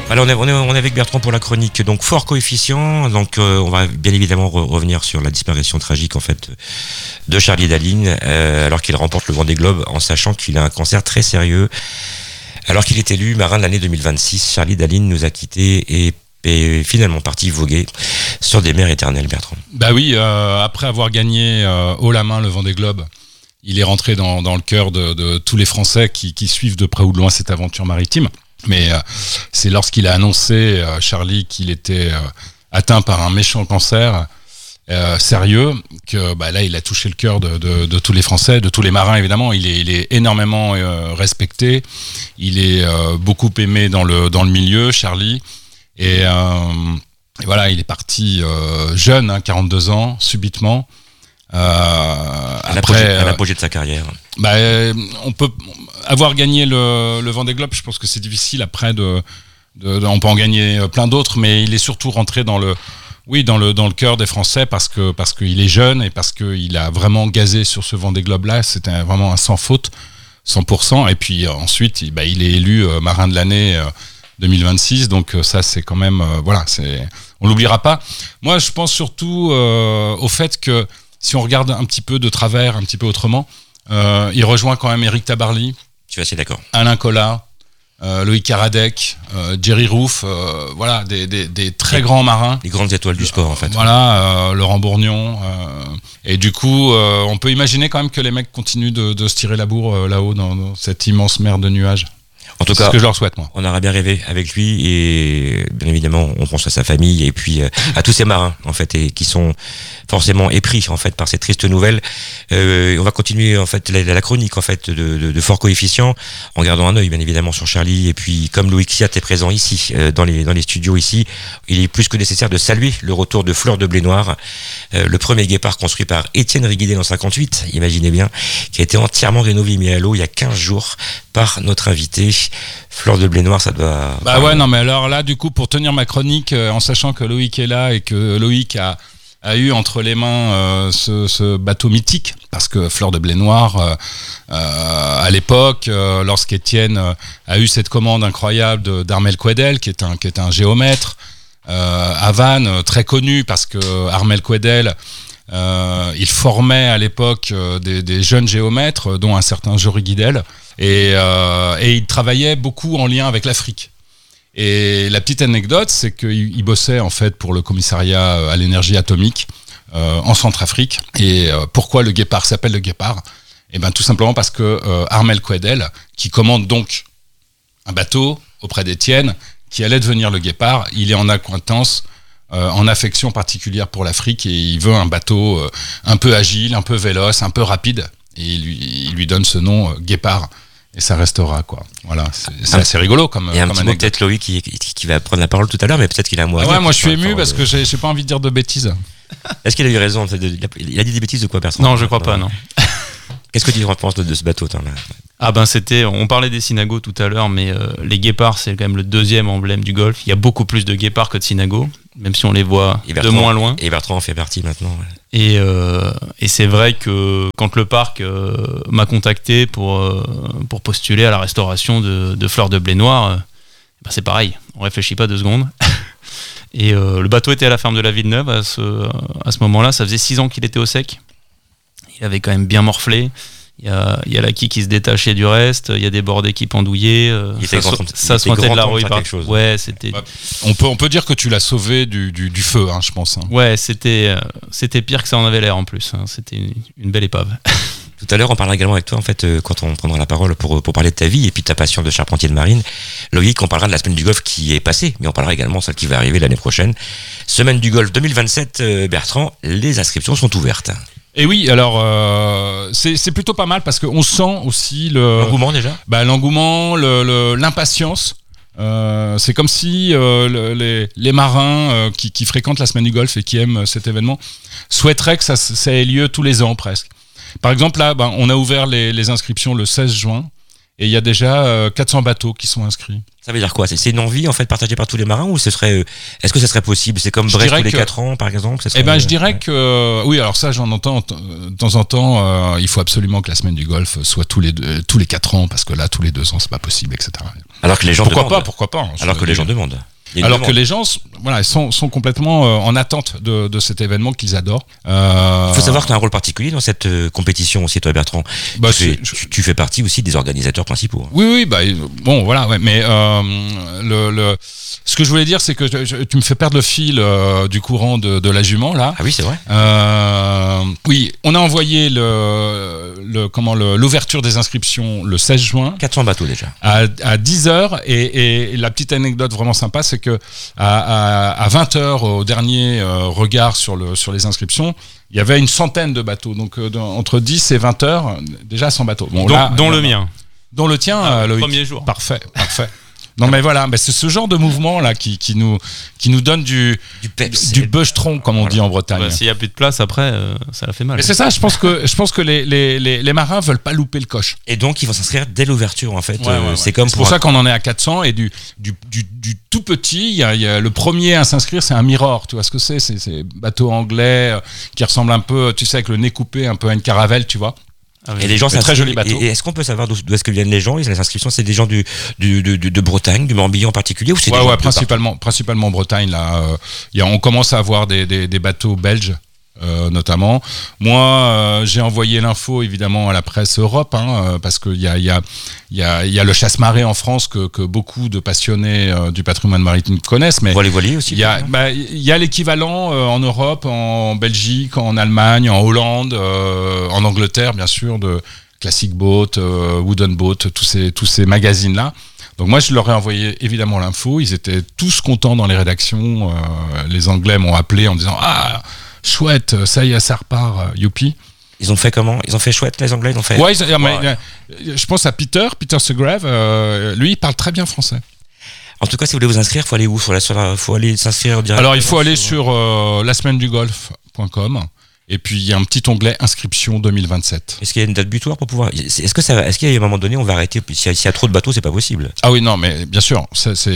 Alors on est avec Bertrand pour la chronique, donc fort coefficient, donc on va bien évidemment revenir sur la disparition tragique en fait de Charlie Dalin, alors qu'il remporte le Vendée Globe en sachant qu'il a un cancer très sérieux. Alors qu'il est élu marin de l'année 2026, Charlie Dalin nous a quittés et est finalement parti voguer sur des mers éternelles, Bertrand. Bah oui, après avoir gagné haut la main le Vendée Globe, il est rentré dans le cœur de tous les Français qui suivent de près ou de loin cette aventure maritime. Mais c'est lorsqu'il a annoncé, Charlie, qu'il était atteint par un méchant cancer sérieux, que là il a touché le cœur de tous les Français, de tous les marins évidemment. Il est énormément respecté, il est beaucoup aimé dans le milieu, Charlie. Et voilà, il est parti jeune, 42 ans, subitement. À l'apogée de sa carrière. On peut avoir gagné le Vendée Globe, je pense que c'est difficile après on peut en gagner plein d'autres, mais il est surtout rentré dans le cœur des Français parce qu'il est jeune et parce qu'il a vraiment gazé sur ce Vendée Globe là. C'était vraiment un sans faute, 100%. Et puis ensuite, il est élu marin de l'année 2026, donc ça c'est quand même on l'oubliera pas. Moi je pense surtout au fait que si on regarde un petit peu de travers, un petit peu autrement, il rejoint quand même Éric Tabarly. Je suis assez d'accord. Alain Collat, Loïc Karadec, Jerry Roof, des très grands marins. Les grandes étoiles du sport en fait. Laurent Bourgnon. Et du coup, on peut imaginer quand même que les mecs continuent de se tirer la bourre là-haut dans cette immense mer de nuages. En tout cas, c'est ce que je leur souhaite, moi. On aura bien rêvé avec lui et bien évidemment, on pense à sa famille et puis à tous ces marins en fait et qui sont forcément épris en fait par cette triste nouvelle. On va continuer en fait la chronique en fait de fort coefficient en gardant un œil bien évidemment sur Charlie et puis comme Loïc Siat est présent ici dans les studios ici, il est plus que nécessaire de saluer le retour de Fleur de Blé Noir, le premier guépard construit par Étienne Riguidet en 58, imaginez bien, qui a été entièrement rénové et mis à l'eau il y a 15 jours par notre invité. Fleur de Blé Noir, ça doit... mais alors là, du coup, pour tenir ma chronique, en sachant que Loïc est là et que Loïc a eu entre les mains ce bateau mythique, parce que Fleur de Blé Noir, à l'époque, lorsqu'Étienne a eu cette commande incroyable d'Armel Quedel, qui est un géomètre, à Vannes, très connu, parce que Armel Quedel... il formait à l'époque des jeunes géomètres, dont un certain Jory Guidel, et il travaillait beaucoup en lien avec l'Afrique. Et la petite anecdote, c'est qu'il bossait en fait pour le commissariat à l'énergie atomique en Centrafrique. Et pourquoi le Guépard s'appelle le Guépard ? Eh bien, tout simplement parce que Armel Quedel, qui commande donc un bateau auprès d'Étienne, qui allait devenir le Guépard, il est en accointance, en affection particulière pour l'Afrique, et il veut un bateau un peu agile, un peu véloce, un peu rapide, et il lui donne ce nom Guépard, et ça restera quoi. Voilà, c'est assez rigolo comme et un comme petit mot peut-être Loïc qui va prendre la parole tout à l'heure, mais peut-être qu'il a un mot à dire. Moi je suis ému parce que j'ai pas envie de dire de bêtises. Est-ce qu'il a eu raison il a dit des bêtises de quoi, personne? Non, je crois pas, non. Qu'est-ce que tu penses de ce bateau, toi, là? On parlait des Sinago tout à l'heure, mais les guépards, c'est quand même le deuxième emblème du golfe. Il y a beaucoup plus de guépards que de Sinago, même si on les voit de moins loin. Et Bertrand en fait partie maintenant. Ouais. Et c'est vrai que quand le parc m'a contacté pour postuler à la restauration de Fleur de Blé Noir, c'est pareil, on réfléchit pas 2 secondes. Et le bateau était à la ferme de la Villeneuve à ce moment-là, ça faisait 6 ans qu'il était au sec. Il avait quand même bien morflé. Il y a la quille qui se détachait du reste, il y a des bordées qui pendouillaient, ça sentait de la rouille par chose. Ouais, c'était... On peut dire que tu l'as sauvé du feu, je pense. Ouais, c'était pire que ça en avait l'air en plus. C'était une belle épave. Tout à l'heure, on parlera également avec toi, en fait, quand on prendra la parole pour parler de ta vie et puis de ta passion de charpentier de marine. Loïc, on parlera de la semaine du golf qui est passée, mais on parlera également de celle qui va arriver l'année prochaine. Semaine du golf 2027, Bertrand, les inscriptions sont ouvertes. Et oui, alors c'est plutôt pas mal parce qu'on sent aussi l'engouement déjà. L'engouement, l'impatience. C'est comme si les marins qui fréquentent la semaine du golf et qui aiment cet événement souhaiteraient que ça ait lieu tous les ans presque. Par exemple, là, on a ouvert les inscriptions le 16 juin et il y a déjà 400 bateaux qui sont inscrits. Ça veut dire quoi? C'est une envie en fait partagée par tous les marins ou est-ce que ça serait possible? C'est comme Je Brest dirais tous les que- 4 ans par exemple? Je dirais que oui. Alors ça, j'en entends de temps en temps. Il faut absolument que la semaine du golf soit tous les 4 ans, parce que là, tous les 2 ans, c'est pas possible, etc. Alors que les gens Pourquoi demandent. pas hein, Alors que les gens demandent. Il y a une Alors que demande. les gens, sont complètement en attente de cet événement qu'ils adorent. Il faut savoir que tu as un rôle particulier dans cette compétition aussi, toi Bertrand. Bah, Tu fais partie aussi des organisateurs principaux. Oui, bon, voilà, ouais, mais ce que je voulais dire, c'est que tu me fais perdre le fil du courant de la jument, là. Ah oui, c'est vrai. Oui, on a envoyé l'ouverture des inscriptions le 16 juin. 400 bateaux déjà. À 10h, et la petite anecdote vraiment sympa, c'est que à 20h, au dernier regard sur les inscriptions, il y avait une centaine de bateaux. Donc entre 10 et 20h, déjà 100 bateaux. Bon, dont le mien. Dont le tien, Loïc. Premier jour. Parfait. Non mais voilà, c'est ce genre de mouvement là qui nous donne du beugetron, comme on dit en Bretagne. S'il y a plus de place après, ça la fait mal. Mais c'est ça, je pense que les marins veulent pas louper le coche. Et donc ils vont s'inscrire dès l'ouverture en fait. Ouais. C'est comme pour ça qu'on en est à 400, et du tout petit, il y a le premier à s'inscrire, c'est un Mirror. Tu vois ce que c'est bateau anglais qui ressemble un peu, tu sais, avec le nez coupé, un peu à une caravelle, tu vois. Ah oui. Et les gens, c'est très joli bateau. Et est-ce qu'on peut savoir d'où est-ce que viennent les gens? Les inscriptions, c'est des gens de Bretagne, du Morbihan en particulier, ou c'est des gens principalement Bretagne là. On commence à avoir des bateaux belges. Notamment. Moi, j'ai envoyé l'info évidemment à la presse Europe, parce qu'il y a le chasse-marée en France que beaucoup de passionnés du patrimoine maritime connaissent. Mais voilier aussi. Il y a l'équivalent en Europe, en Belgique, en Allemagne, en Hollande, en Angleterre, bien sûr, de Classic Boat, Wooden Boat, tous ces magazines là. Donc moi, je leur ai envoyé évidemment l'info. Ils étaient tous contents dans les rédactions. Les Anglais m'ont appelé en disant chouette, ça y est, ça repart, youpi. Ils ont fait comment? Ils ont fait chouette, les Anglais, ils ont fait. Ouais, je pense à Peter Segrave, lui, il parle très bien français. En tout cas, si vous voulez vous inscrire, faut aller où? Faut aller s'inscrire directement. Alors, il faut aller sur lasemainedugolf.com. Et puis il y a un petit onglet inscription 2027. Est-ce qu'il y a une date butoir pour pouvoir? Est-ce qu'il y a un moment donné on va arrêter? S'il y a trop de bateaux, c'est pas possible. Ah oui, non, mais bien sûr,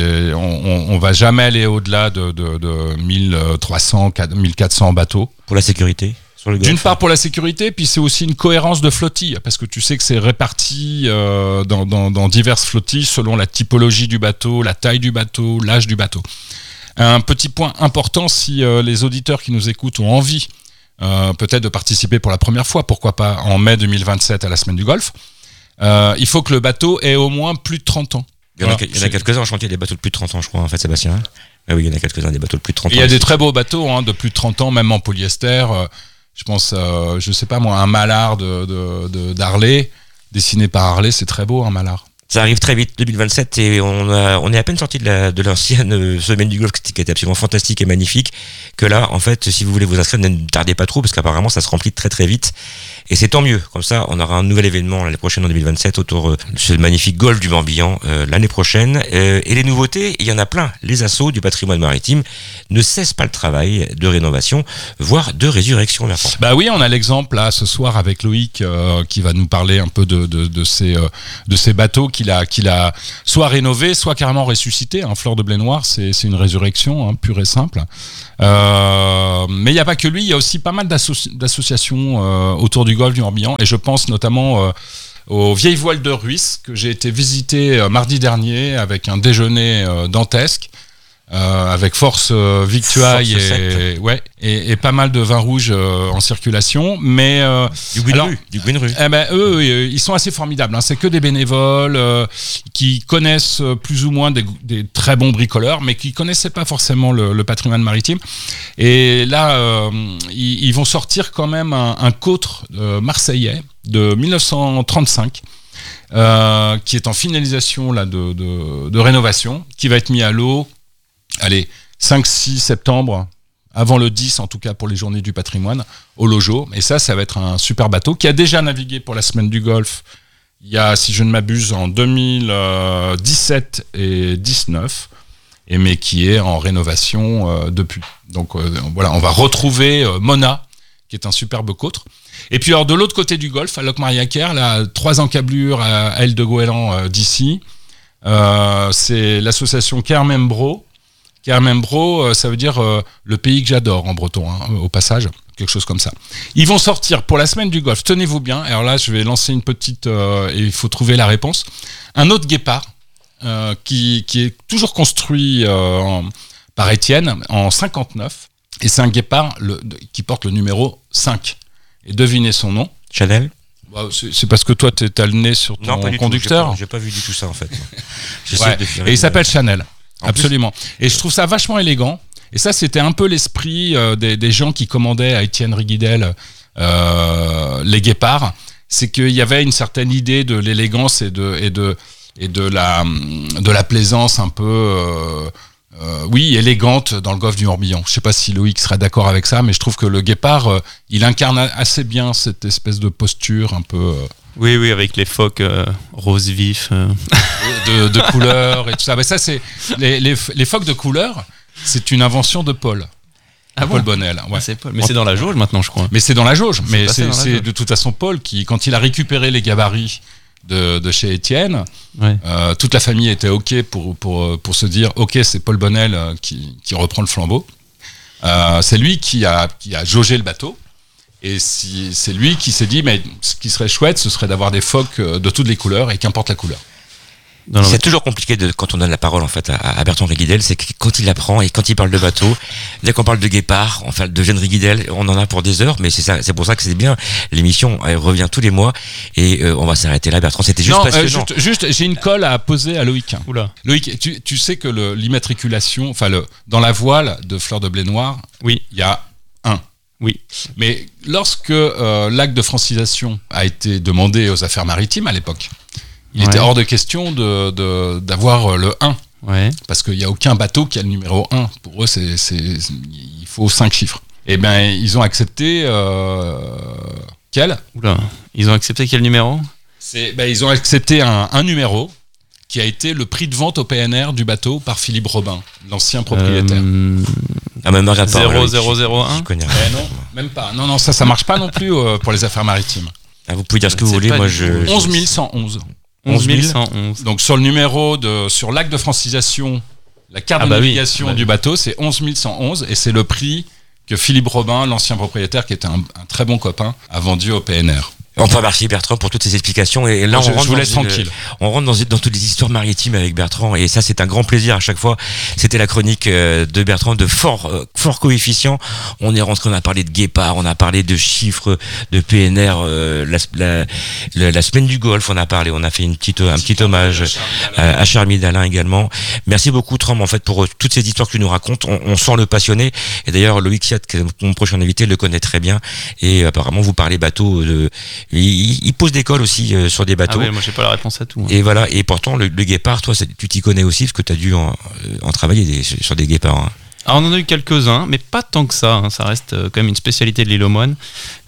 on va jamais aller au-delà de 1300, 1400 bateaux. Pour la sécurité sur le golfe. D'une part pour la sécurité, puis c'est aussi une cohérence de flottille, parce que tu sais que c'est réparti dans diverses flottilles selon la typologie du bateau, la taille du bateau, l'âge du bateau. Un petit point important, si les auditeurs qui nous écoutent ont envie peut-être de participer pour la première fois, pourquoi pas en mai 2027 à la semaine du golf, il faut que le bateau ait au moins plus de 30 ans. Il y en a quelques-uns en chantier, des bateaux de plus de 30 ans, je crois, en fait, Sébastien. Ah oui, il y en a quelques-uns, des bateaux de plus de 30 ans. Il y a des très beaux bateaux de plus de 30 ans, même en polyester. Je pense, je sais pas moi, un Mallard d'Harley, dessiné par Harley, c'est très beau, un Mallard. Ça arrive très vite, 2027, et on est à peine sorti de l'ancienne semaine du golf qui était absolument fantastique et magnifique, que là, en fait, si vous voulez vous inscrire, ne tardez pas trop, parce qu'apparemment, ça se remplit très très vite. Et c'est tant mieux. Comme ça, on aura un nouvel événement l'année prochaine en 2027 autour de ce magnifique golfe du Morbihan l'année prochaine. Et les nouveautés, il y en a plein. Les assos du patrimoine maritime ne cessent pas le travail de rénovation, voire de résurrection. Bertrand. Bah oui, on a l'exemple là ce soir avec Loïc qui va nous parler un peu de ces bateaux qu'il a soit rénovés, soit carrément ressuscités. Fleur de Blé Noir, c'est une résurrection pure et simple. Mais il n'y a pas que lui, il y a aussi pas mal d'associations autour du golfe du Morbihan, et je pense notamment aux Vieilles Voiles de Ruisse que j'ai été visiter mardi dernier avec un déjeuner dantesque, avec force victuailles et pas mal de vin rouge en circulation, mais du Gwynru. Eux, ils sont assez formidables. C'est que des bénévoles qui connaissent plus ou moins des très bons bricoleurs, mais qui connaissaient pas forcément le patrimoine maritime. Et là, ils vont sortir quand même un côtre marseillais de 1935. Qui est en finalisation là, de rénovation, qui va être mis à l'eau 5-6 septembre, avant le 10 en tout cas pour les journées du patrimoine, au Lojo. Et ça va être un super bateau qui a déjà navigué pour la semaine du golf il y a, si je ne m'abuse, en 2017 et 19, mais qui est en rénovation depuis. Donc voilà, on va retrouver Mona, qui est un superbe côtre. Et puis alors de l'autre côté du golfe, à Locmariaquer, là, 3 encablures à Aile de Goéland d'ici, c'est l'association Kermembro. Kermembro, ça veut dire le pays que j'adore en breton, hein, au passage, quelque chose comme ça. Ils vont sortir pour la semaine du golfe, tenez-vous bien, alors là je vais lancer une petite, et il faut trouver la réponse, un autre guépard qui est toujours construit par Étienne en 59, et c'est un guépard qui porte le numéro 5. Et devinez son nom. Chanel. C'est parce que toi t'as le nez sur ton conducteur. J'ai pas vu du tout ça en fait. Ouais. Et il s'appelle Chanel. Absolument. Et je trouve ça vachement élégant. Et ça, c'était un peu l'esprit des gens qui commandaient à Étienne Riguidel les guépards. C'est qu'il y avait une certaine idée de l'élégance et de la plaisance un peu, élégante dans le golfe du Morbihan. Je sais pas si Loïc sera d'accord avec ça, mais je trouve que le guépard, il incarne assez bien cette espèce de posture un peu... Oui, avec les phoques rose vif. De couleurs et tout ça. Mais ça, c'est les phoques de couleur, c'est une invention de Paul. Paul Bonnel. Ouais. C'est Paul. Mais c'est dans la jauge maintenant, je crois. Mais c'est dans la jauge. Mais c'est de toute façon Paul qui, quand il a récupéré les gabarits de chez Étienne, toute la famille était OK pour se dire OK, c'est Paul Bonnel qui reprend le flambeau. C'est lui qui a jaugé le bateau. Et c'est lui qui s'est dit, mais ce qui serait chouette, ce serait d'avoir des phoques de toutes les couleurs, et qu'importe la couleur. C'est toujours compliqué quand on donne la parole en fait à Bertrand Riguidel, c'est que quand il apprend et quand il parle de bateau, dès qu'on parle de guépard, enfin de jeune Riguidel, on en a pour des heures, mais c'est pour ça que c'est bien. L'émission elle revient tous les mois et on va s'arrêter là, Bertrand. C'était juste passionnant. Juste, j'ai une colle à poser à Loïc. Oula. Loïc, tu sais que l'immatriculation, dans la voile de Fleur de Blé Noir, oui, il y a 1. Oui. Mais lorsque l'acte de francisation a été demandé aux affaires maritimes à l'époque, il était hors de question d'avoir le 1. Ouais. Parce qu'il n'y a aucun bateau qui a le numéro 1. Pour eux, il faut 5 chiffres. Et bien, ils ont accepté... quel ? Oula. Ils ont accepté quel numéro ? Ils ont accepté un numéro qui a été le prix de vente au PNR du bateau par Philippe Robin, l'ancien propriétaire. Même 0001. Je connais rien. Non, même pas. Non, ça marche pas non plus pour les affaires maritimes. Vous pouvez dire ce que vous voulez, moi 11 111. 11 111. Donc sur le numéro sur l'acte de francisation, la carte de navigation du bateau, c'est 11 111 et c'est le prix que Philippe Robin, l'ancien propriétaire, qui était un très bon copain, a vendu au PNR. On peut remercier Bertrand pour toutes ces explications et là je vous laisse tranquille. On rentre dans toutes les histoires maritimes avec Bertrand et ça c'est un grand plaisir à chaque fois. C'était la chronique de Bertrand de fort coefficient. On est rentré, on a parlé de guépard, on a parlé de chiffres, de PNR, la semaine du golf, on a fait un petit hommage à Charmy Dalin également. Merci beaucoup Tram en fait pour toutes ces histoires que tu nous racontes. On sent le passionné et d'ailleurs Loïc Siat, mon prochain invité, le connaît très bien et apparemment vous parlez bateau il pose des cols aussi sur des bateaux. Ah oui, moi j'ai pas la réponse à tout. Hein. Et voilà, et pourtant le guépard, toi tu t'y connais aussi parce que tu as dû en travailler sur des guépards. Hein. Alors, on en a eu quelques-uns, mais pas tant que ça. Hein. Ça reste quand même une spécialité de l'île aux Moines.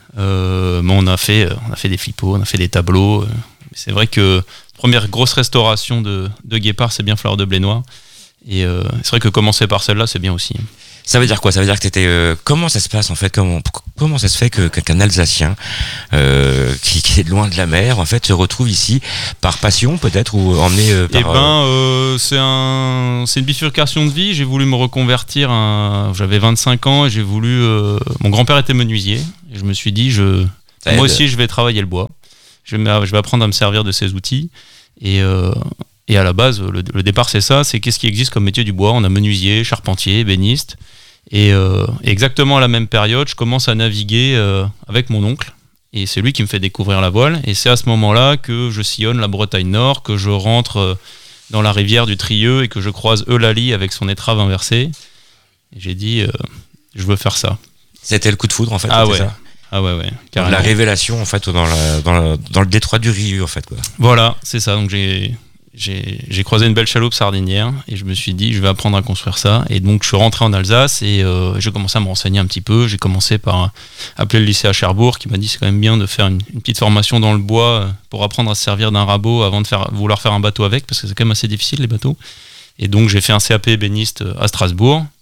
On a fait des flippos, on a fait des tableaux. C'est vrai que première grosse restauration de guépard, c'est bien Fleur de Blé Noir. Et c'est vrai que commencer par celle-là, c'est bien aussi. Ça veut dire quoi ? Ça veut dire que t'étais. Comment ça se passe en fait ? Comment ça se fait qu'un Alsacien qui est loin de la mer en fait se retrouve ici par passion peut-être ou emmené par. C'est une bifurcation de vie. J'ai voulu me reconvertir. J'avais 25 ans et j'ai voulu. Mon grand-père était menuisier. Et je me suis dit, moi aussi, je vais travailler le bois. Je vais apprendre à me servir de ces outils. Et à la base, le départ, c'est ça. C'est qu'est-ce qui existe comme métier du bois ? On a menuisier, charpentier, ébéniste. Et exactement à la même période, je commence à naviguer avec mon oncle. Et c'est lui qui me fait découvrir la voile. Et c'est à ce moment-là que je sillonne la Bretagne Nord, que je rentre dans la rivière du Trieux et que je croise Eulalie avec son étrave inversée. Et j'ai dit, je veux faire ça. C'était le coup de foudre en fait. Ah ouais. Ça. Ah ouais. La révélation en fait dans le détroit du Rieux en fait quoi. Voilà, c'est ça. Donc j'ai croisé une belle chaloupe sardinière et je me suis dit je vais apprendre à construire ça. Et donc je suis rentré en Alsace et j'ai commencé à me renseigner un petit peu. J'ai commencé par appeler le lycée à Cherbourg qui m'a dit c'est quand même bien de faire une petite formation dans le bois pour apprendre à se servir d'un rabot avant de vouloir faire un bateau avec, parce que c'est quand même assez difficile les bateaux. Et donc j'ai fait un CAP ébéniste à Strasbourg.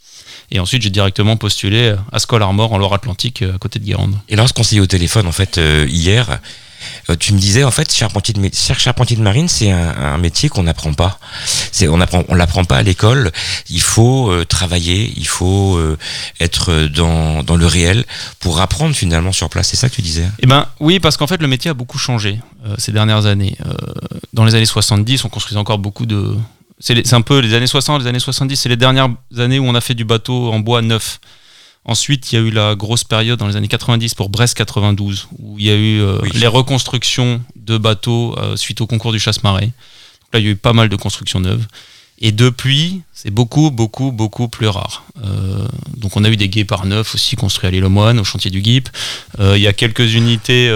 Et ensuite, j'ai directement postulé à Skoll Armor en Loire-Atlantique, à côté de Guérande. Et lorsqu'on s'est eu au téléphone, en fait, hier, tu me disais, en fait, charpentier de marine, c'est un métier qu'on n'apprend pas. On l'apprend pas à l'école. Il faut travailler, il faut être dans le réel pour apprendre finalement sur place. C'est ça que tu disais? Eh ben, oui, parce qu'en fait, le métier a beaucoup changé ces dernières années. Dans les années 70, on construisait encore beaucoup de... C'est un peu les années 60, les années 70, c'est les dernières années où on a fait du bateau en bois neuf. Ensuite, il y a eu la grosse période dans les années 90 pour Brest 92, où il y a eu les reconstructions de bateaux suite au concours du Chasse-Marée. Donc là, il y a eu pas mal de constructions neuves. Et depuis, c'est beaucoup plus rare. Donc on a eu des guépards neufs aussi construits à l'île aux Moines, au chantier du GIP. Il y a quelques unités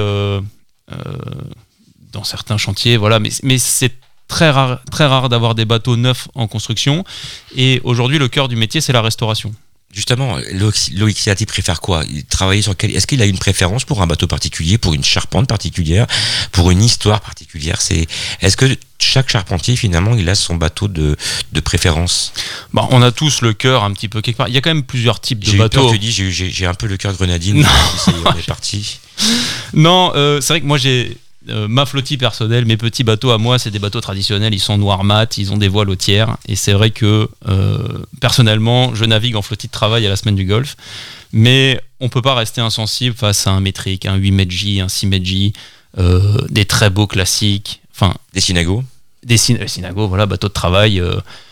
dans certains chantiers, voilà, mais c'est très rare d'avoir des bateaux neufs en construction. Et aujourd'hui, le cœur du métier, c'est la restauration. Justement, Loïc Seati préfère quoi? Travailler sur quel? Est-ce qu'il a une préférence pour un bateau particulier, pour une charpente particulière, pour une histoire particulière? Est-ce que chaque charpentier, finalement, il a son bateau de préférence? Bon, on a tous le cœur un petit peu quelque part. Il y a quand même plusieurs types de bateaux. Tu dis, j'ai un peu le cœur grenadine. Non. On est parti. Non, c'est vrai que moi j'ai ma flottille personnelle, mes petits bateaux à moi, c'est des bateaux traditionnels, ils sont noirs mat, ils ont des voiles hautières, et c'est vrai que personnellement, je navigue en flottille de travail à la semaine du Golfe, mais on peut pas rester insensible face à un métrique, un 8 mètres J, un 6 mètres J, des très beaux classiques, enfin des Synago, Synago, voilà, bateaux de travail.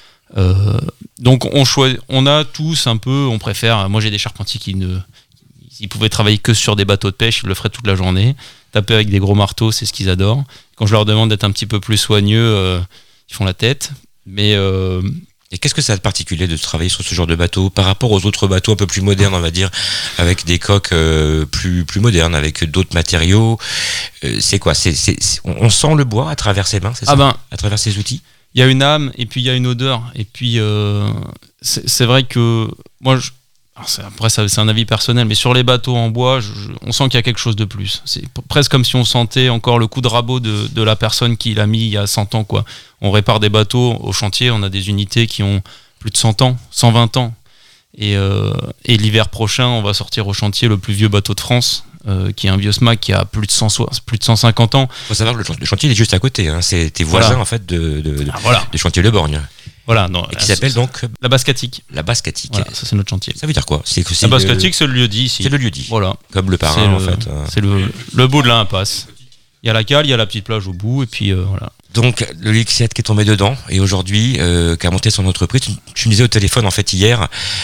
Donc on a tous un peu, on préfère. Moi j'ai des charpentiers s'ils pouvaient travailler que sur des bateaux de pêche, ils le feraient toute la journée. Taper avec des gros marteaux, c'est ce qu'ils adorent. Quand je leur demande d'être un petit peu plus soigneux, ils font la tête. Mais et qu'est-ce que ça a de particulier de travailler sur ce genre de bateau par rapport aux autres bateaux un peu plus modernes, on va dire, avec des coques plus modernes, avec d'autres matériaux? C'est quoi? On sent le bois à travers ses mains, c'est ça? À travers ses outils? Il y a une âme et puis il y a une odeur. Et puis c'est vrai que moi, après, c'est un avis personnel, mais sur les bateaux en bois, on sent qu'il y a quelque chose de plus. C'est presque comme si on sentait encore le coup de rabot de la personne qui l'a mis il y a 100 ans, quoi. On répare des bateaux au chantier, on a des unités qui ont plus de 100 ans, 120 ans. Et l'hiver prochain, on va sortir au chantier le plus vieux bateau de France, qui est un vieux smack qui a plus de 150 ans. Il faut savoir que le chantier il est juste à côté, hein. C'est tes voisins en fait de chantier Le Borgne. Voilà, et qui s'appelle donc la Basse-Catique. La Basse-Catique. Voilà, ça c'est notre chantier. Ça veut dire quoi? La Basse-Catique, c'est le lieu-dit ici. C'est le lieu-dit. Voilà. Comme le parrain en fait. C'est le bout de l'impasse. Il y a la cale, il y a la petite plage au bout, et puis voilà. Donc le Loïc Seati qui est tombé dedans et aujourd'hui qui a monté son entreprise. Tu me disais au téléphone en fait hier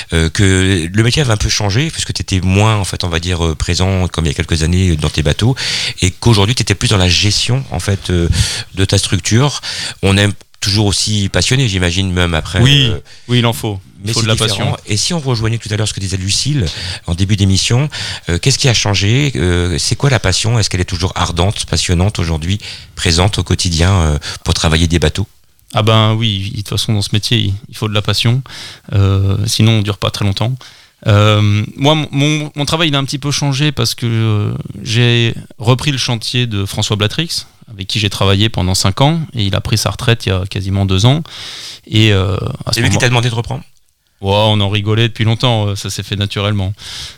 que le métier avait un peu changé puisque tu étais moins en fait on va dire présent comme il y a quelques années dans tes bateaux et qu'aujourd'hui tu étais plus dans la gestion en fait de ta structure. On aime toujours aussi passionné, j'imagine, même après. Oui, il en faut. Mais il faut de la passion. Et si on rejoignait tout à l'heure ce que disait Lucille en début d'émission, qu'est-ce qui a changé? C'est quoi la passion? Est-ce qu'elle est toujours ardente, passionnante aujourd'hui, présente au quotidien pour travailler des bateaux? Ah ben oui, de toute façon dans ce métier, il faut de la passion. Sinon, on ne dure pas très longtemps. Moi, mon travail il a un petit peu changé parce que j'ai repris le chantier de François Blatrix, avec qui j'ai travaillé pendant 5 ans, et il a pris sa retraite il y a quasiment 2 ans. Et c'est lui qui t'a demandé de reprendre? Ouais, on en rigolait depuis longtemps, ça s'est fait naturellement.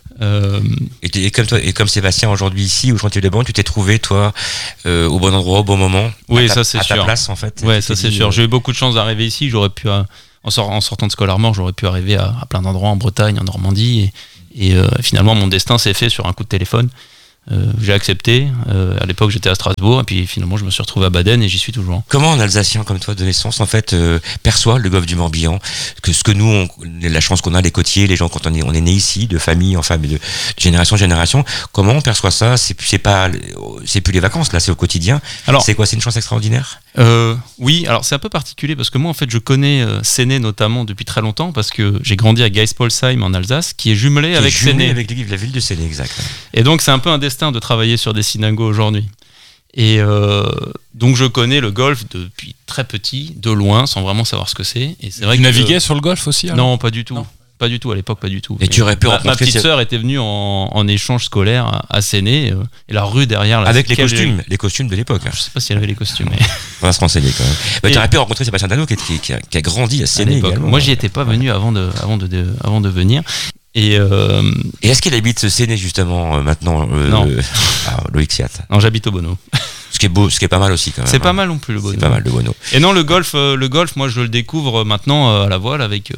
Et comme Sébastien aujourd'hui ici au chantier de Borgne, tu t'es trouvé toi au bon endroit au bon moment? Oui, ça c'est sûr. À ta place en fait. Ouais, ça c'est sûr. J'ai eu beaucoup de chance d'arriver ici. J'aurais pu en sortant de Skoll Armor, j'aurais pu arriver à plein d'endroits en Bretagne, en Normandie, et finalement mon destin s'est fait sur un coup de téléphone. J'ai accepté. À l'époque, j'étais à Strasbourg, et puis finalement, je me suis retrouvé à Baden, et j'y suis toujours. Comment un Alsacien comme toi de naissance, en fait, perçoit le golfe du Morbihan? Que ce que nous, la chance qu'on a, les côtiers, les gens, quand on est né ici, de famille en famille, de génération en génération, comment on perçoit ça? C'est plus les vacances, là, c'est au quotidien. Alors, c'est quoi? C'est une chance extraordinaire? Oui, alors c'est un peu particulier parce que moi en fait je connais Séné notamment depuis très longtemps parce que j'ai grandi à Geispolsheim en Alsace qui est jumelé avec Séné. Avec la ville de Séné, exact. Et donc c'est un peu un destin de travailler sur des Synago aujourd'hui. Et donc je connais le golfe depuis très petit, de loin, sans vraiment savoir ce que c'est. Et c'est vrai tu naviguais sur le golfe aussi alors? Non, pas du tout. Pas du tout, à l'époque, pas du tout. Et tu aurais pu ma rencontrer petite sœur était venue en échange scolaire à Séné, et la rue derrière. avec les costumes de l'époque. Je sais pas si elle avait les costumes. Mais... On va se renseigner quand même. Bah, tu aurais pu rencontrer Sébastien Dano qui a grandi à Séné également. Moi, j'y étais pas venu avant de venir. Et est-ce qu'il habite Séné justement maintenant Non. Loïc Siat. Non, j'habite au Bono. Ce qui est pas mal aussi quand même. C'est pas mal non plus le Bono. C'est pas mal le Bono. Et non, le golf, moi je le découvre maintenant à la voile avec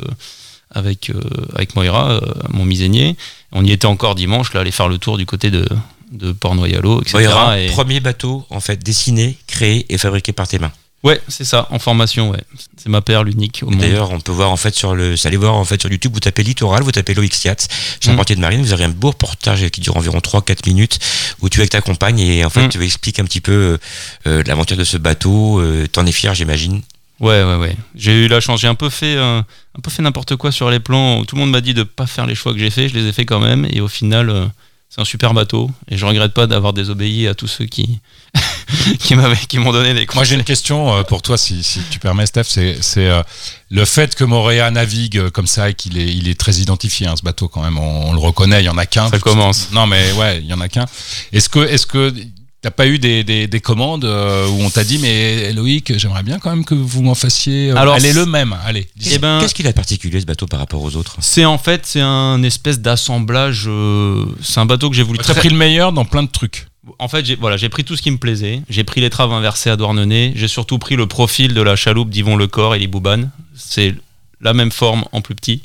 Moira, mon misénier. On y était encore dimanche, là, aller faire le tour du côté de Port-Noyalo, etc. Moira, premier bateau en fait dessiné, créé et fabriqué par tes mains. Ouais, c'est ça, en formation, ouais. C'est ma perle unique au monde. D'ailleurs, on peut voir en fait allez voir en fait sur YouTube, vous tapez Littoral, vous tapez Loïc Siat, charpentier de marine, vous aurez un beau reportage qui dure environ 3-4 minutes où tu es avec ta compagne et en fait tu expliques un petit peu l'aventure de ce bateau, t'en es fier j'imagine. Ouais. J'ai eu la chance, j'ai un peu fait n'importe quoi sur les plans. Tout le monde m'a dit de pas faire les choix que j'ai fait, je les ai fait quand même et au final c'est un super bateau et je regrette pas d'avoir désobéi à tous ceux qui m'ont donné des conseils. Moi j'ai une question pour toi si tu permets Steph, c'est le fait que Moorea navigue comme ça et il est très identifié ce bateau quand même, on le reconnaît, il y en a qu'un. Ça commence. Non mais ouais, il y en a qu'un. Est-ce que t'as pas eu des commandes où on t'a dit mais Loïc, j'aimerais bien quand même que vous m'en fassiez. Alors, allez le même, allez. Qu'est-ce qu'il a de particulier ce bateau par rapport aux autres ? C'est un espèce d'assemblage. C'est un bateau que j'ai voulu. T'as pris le meilleur dans plein de trucs. En fait, j'ai pris tout ce qui me plaisait. J'ai pris l'étrave inversée à Douarnenez. J'ai surtout pris le profil de la chaloupe d'Yvon Lecor et Libouban. C'est la même forme en plus petit.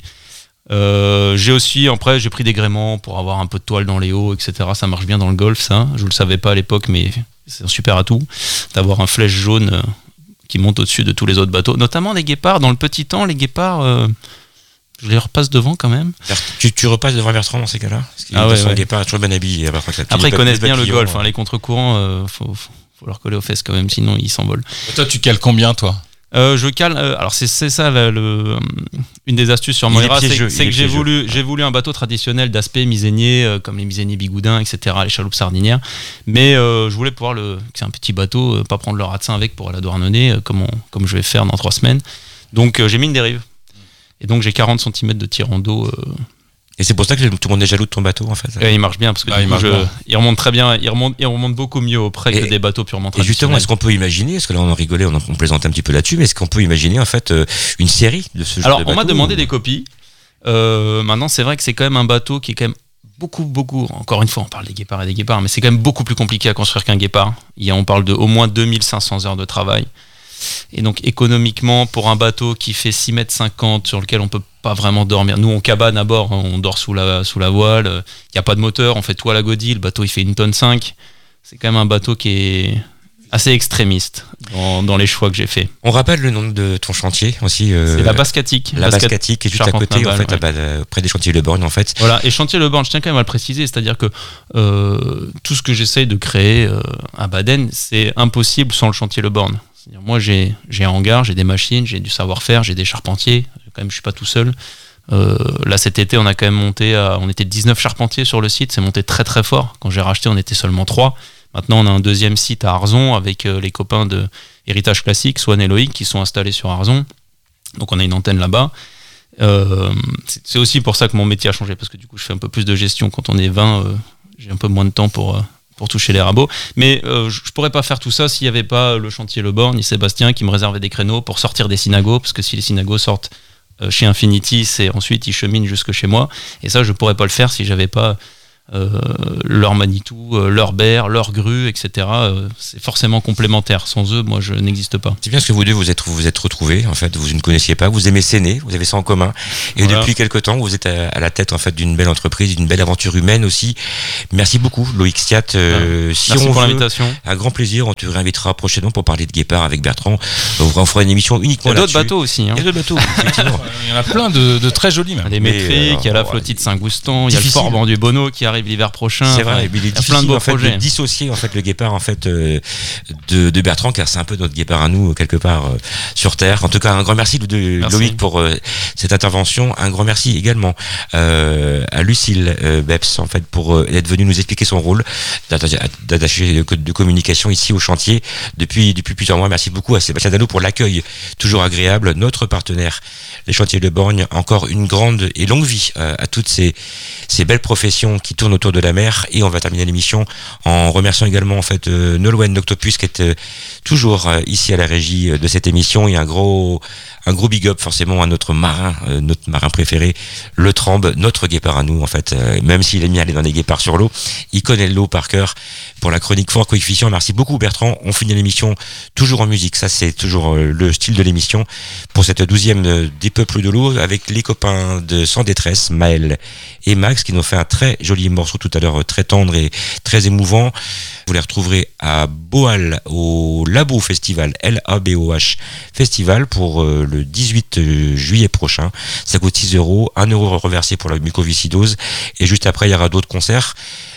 J'ai pris des gréements pour avoir un peu de toile dans les hauts, etc. Ça marche bien dans le golf, ça. Je le savais pas à l'époque, mais c'est un super atout d'avoir un flèche jaune qui monte au-dessus de tous les autres bateaux, notamment les guépards. Dans le petit temps, les guépards, je les repasse devant quand même. Tu repasses devant Bertrand dans ces cas-là ? Parce que les guépards sont toujours bien habillés. Après, ils connaissent bien le golf, les contre-courants, faut leur coller aux fesses quand même, sinon ils s'envolent. Et toi, tu cales combien, toi ? Je cale. Alors c'est ça une des astuces sur Moira, c'est que j'ai voulu un bateau traditionnel d'aspect misénier, comme les miséniers bigoudins, etc., les chaloupes sardinières. Mais je voulais pouvoir c'est un petit bateau, pas prendre le ratsin avec pour aller à Douarnenez, comme je vais faire dans 3 semaines. Donc j'ai mis une dérive. Et donc j'ai 40 cm de tirant d'eau. Et c'est pour ça que tout le monde est jaloux de ton bateau en fait. Il marche bien parce que il remonte très bien, il remonte beaucoup mieux auprès que des bateaux purement traditionnels. Et justement, est-ce qu'on peut imaginer, parce que là on en rigolait, on plaisantait un petit peu là-dessus, mais est-ce qu'on peut imaginer en fait une série de ce genre de bateau ? Alors on m'a demandé des copies. Maintenant c'est vrai que c'est quand même un bateau qui est quand même beaucoup, encore une fois on parle des guépards et des guépards, mais c'est quand même beaucoup plus compliqué à construire qu'un guépard. On parle de au moins 2500 heures de travail. Et donc économiquement, pour un bateau qui fait 6,50 m, sur lequel on peut pas vraiment dormir, nous on cabane à bord, on dort sous la voile, il n'y a pas de moteur, on fait tout à la godille, le bateau il fait 1,5 tonne, c'est quand même un bateau qui est assez extrémiste dans les choix que j'ai fait. On rappelle le nom de ton chantier aussi. C'est la Basse-Catique. La Basse-Catique qui est juste à côté, en fait, près des chantiers Le Borgne, en fait. Voilà, et chantier Le Borgne, je tiens quand même à le préciser, c'est-à-dire que tout ce que j'essaye de créer à Baden, c'est impossible sans le chantier Le Borgne. C'est-à-dire, moi, j'ai un hangar, j'ai des machines, j'ai du savoir-faire, j'ai des charpentiers. Quand même, je suis pas tout seul. Là, cet été, on a quand même on était 19 charpentiers sur le site, c'est monté très très fort. Quand j'ai racheté, on était seulement 3. Maintenant, on a un deuxième site à Arzon avec les copains de Héritage Classique, Swan et Loïc, qui sont installés sur Arzon. Donc, on a une antenne là-bas. C'est aussi pour ça que mon métier a changé, parce que du coup, je fais un peu plus de gestion. Quand on est 20, j'ai un peu moins de temps pour toucher les rabots. Mais je pourrais pas faire tout ça s'il n'y avait pas le chantier Le Borgne et Sébastien qui me réservait des créneaux pour sortir des synagos, parce que si les synagos sortent chez Infinity, c'est ensuite ils cheminent jusque chez moi. Et ça, je pourrais pas le faire si j'avais pas leur Manitou, leur berre, leur grue, etc. C'est forcément complémentaire. Sans eux, moi, je n'existe pas. C'est bien ce que vous deux vous êtes retrouvés. En fait, vous ne connaissiez pas. Vous aimez Séné, vous avez ça en commun. Et voilà. Depuis quelque temps, vous êtes à la tête en fait d'une belle entreprise, d'une belle aventure humaine aussi. Merci beaucoup, Loïc Siat. Merci pour l'invitation. Un grand plaisir. On te réinvitera prochainement pour parler de guépard avec Bertrand. On fera une émission uniquement là-dessus. Il y a d'autres bateaux aussi. Il y a d'autres bateaux, effectivement. Il y en a plein de très jolis même. Les métriques, il y a la flottille de Saint-Goustan, il y a le Forban du Bonneau qui arrive l'hiver prochain. C'est vrai, il est plein de beaux projets. De dissocier en fait le guépard en fait de Bertrand, car c'est un peu notre guépard à nous quelque part sur terre. En tout cas, un grand merci de Loïc pour cette intervention. Un grand merci également à Lucille Beps en fait pour être venue nous expliquer son rôle d'attaché de communication ici au chantier depuis plusieurs mois. Merci beaucoup à Sébastien Dano pour l'accueil toujours agréable. Notre partenaire, les Chantiers de Borgne, encore une grande et longue vie à toutes ces belles professions qui tournent autour de la mer. Et on va terminer l'émission en remerciant également en fait Nolwenn d'Octopus qui est toujours ici à la régie de cette émission, et un gros big up forcément à notre marin préféré, le Trambe, notre guépard à nous en fait, même s'il est mis à aller dans des guépards sur l'eau, il connaît l'eau par cœur. Pour la chronique Fort Coefficient, merci beaucoup Bertrand. On finit l'émission toujours en musique, ça c'est toujours le style de l'émission, pour cette 12e des Peuples de l'eau, avec les copains de Sans Détresse, Maël et Max, qui nous ont fait un très joli morceau tout à l'heure, très tendre et très émouvant. Vous les retrouverez à Boal au Labo Festival, Laboh Festival, pour le 18 juillet prochain. Ça coûte 6 €, 1 € reversé pour la mucoviscidose, et juste après il y aura d'autres concerts.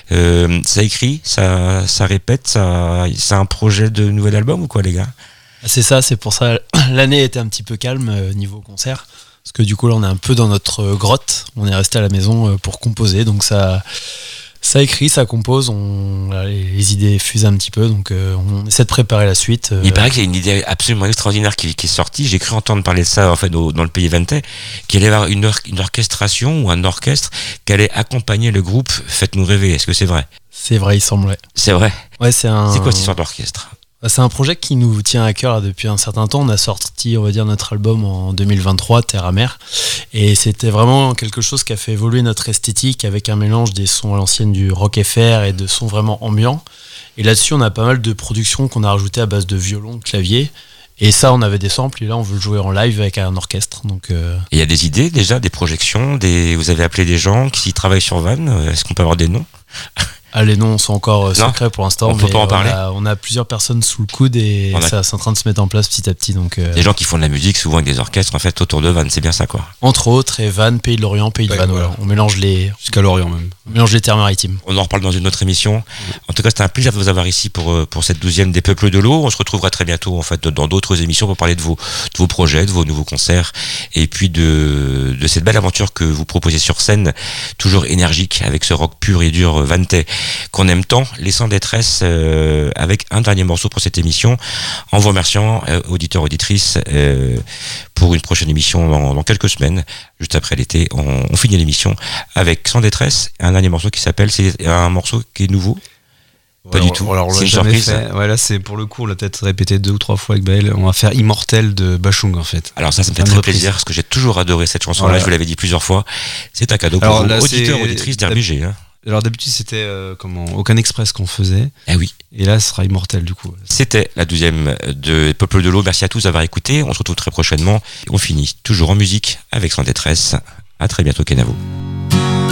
Ça écrit, ça répète, c'est un projet de nouvel album ou quoi les gars? C'est ça, c'est pour ça l'année était un petit peu calme niveau concert, parce que du coup là on est un peu dans notre grotte, on est resté à la maison pour composer, donc ça écrit, ça compose, les idées fusent un petit peu, donc on essaie de préparer la suite. Il paraît qu'il y a une idée absolument extraordinaire qui est sortie. J'ai cru entendre parler de ça en fait dans le pays Vantais, qu'il allait y avoir une orchestration ou un orchestre qui allait accompagner le groupe Faites-nous rêver. Est-ce que c'est vrai? C'est vrai, il semblerait. C'est vrai. Ouais, c'est quoi cette histoire d'orchestre? C'est un projet qui nous tient à cœur là, depuis un certain temps. On a sorti, on va dire, notre album en 2023, Terre à Mer. Et c'était vraiment quelque chose qui a fait évoluer notre esthétique avec un mélange des sons à l'ancienne du rock FR et de sons vraiment ambiants. Et là-dessus, on a pas mal de productions qu'on a rajoutées à base de violon, de clavier. Et ça, on avait des samples, et là, on veut le jouer en live avec un orchestre. Donc, il y a des idées déjà, des projections, vous avez appelé des gens qui travaillent sur Vannes. Est-ce qu'on peut avoir des noms? Les noms sont encore secrets pour l'instant. On peut pas en parler. On a plusieurs personnes sous le coude et ça c'est en train de se mettre en place petit à petit. Donc, des gens qui font de la musique souvent avec des orchestres en fait autour de Vannes, c'est bien ça quoi. Entre autres, et Vannes, Pays de l'Orient, Pays de Vannes. Voilà. On mélange jusqu'à l'Orient même. On mélange les terres maritimes. On en reparle dans une autre émission. En tout cas, c'était un plaisir de vous avoir ici pour cette 12e des Peuples de l'eau. On se retrouvera très bientôt en fait dans d'autres émissions pour parler de vos projets, de vos nouveaux concerts, et puis de cette belle aventure que vous proposez sur scène, toujours énergique avec ce rock pur et dur vantais qu'on aime tant. Les Sans Détresse, avec un dernier morceau pour cette émission, en vous remerciant, auditeurs, auditrices, pour une prochaine émission dans quelques semaines, juste après l'été. On finit l'émission avec Sans Détresse, un dernier morceau qui s'appelle, c'est un morceau qui est nouveau. Pas du tout. Alors, c'est une surprise. Ouais, là, c'est pour le coup, on l'a peut-être répété 2 ou 3 fois avec Baël. On va faire Immortel de Bachung en fait. Alors ça me fait très plaisir parce que j'ai toujours adoré cette chanson-là. Voilà. Je vous l'avais dit plusieurs fois. C'est un cadeau pour vous, auditeurs, auditrices d'RBG. Hein. Alors d'habitude c'était Aucun Express qu'on faisait. Ah oui. Et là ce sera Immortel du coup. C'était la 12e de Peuple de l'eau. Merci à tous d'avoir écouté. On se retrouve très prochainement. On finit toujours en musique avec Sans Détresse. À très bientôt Kenavo.